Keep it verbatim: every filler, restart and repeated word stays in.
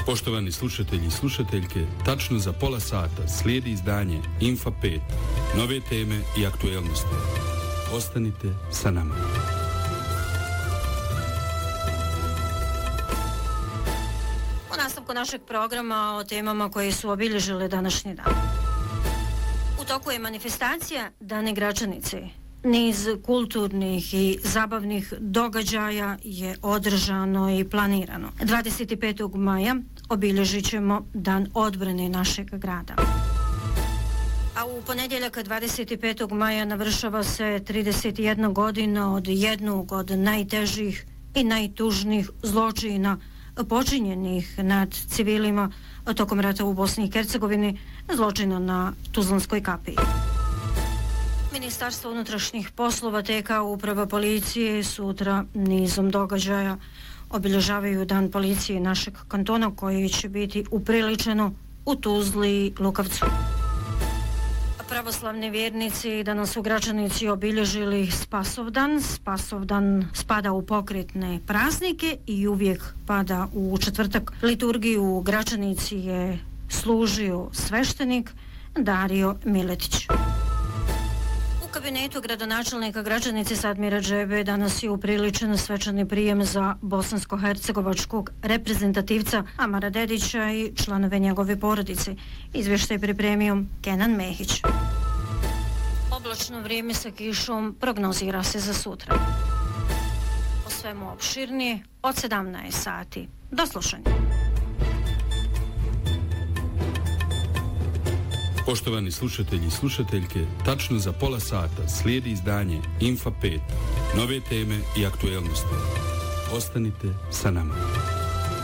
Poštovani slušatelji i slušateljke, tačno za pola sata slijedi izdanje Infa pet, nove teme i aktuelnosti. Ostanite sa nama. U nastavku našeg programa o temama koje su obilježile današnji dan. U toku je manifestacija Dane Gračanice. Niz kulturnih i zabavnih događaja je održano i planirano. dvadeset petog maja obilježit ćemo Dan odbrane našeg grada. A u ponedjeljak dvadeset petog maja navršava se trideset jedna godina od jednog od najtežih i najtužnijih zločina počinjenih nad civilima tokom rata u Bosni i Hercegovini, zločina na Tuzlanskoj kapiji. Ministarstvo unutrašnjih poslova te kao uprava policije sutra nizom događaja obilježavaju Dan policije našeg kantona koji će biti upriličeno u Tuzli i Lukavcu. Pravoslavni vjernici danas su Gračanici obilježili Spasovdan. Spasovdan spada u pokretne praznike i uvijek pada u četvrtak. Liturgiju u Gračanici je služio sveštenik Dario Miletić. U kabinetu gradonačelnika Gračanice Sadmira Džebe danas je upriličen svečani prijem za bosansko-hercegovačkog reprezentativca Amara Dedića i članove njegove porodice. Izvještaj pripremio Kenan Mehić. Oblačno vrijeme sa kišom prognozira se za sutra. O svemu opširnije od sedamnaest sati. Do slušanja. Poštovani slušatelji i slušateljke, tačno za pola sata slijedi izdanje Infa pet, nove teme i aktuelnosti. Ostanite sa nama.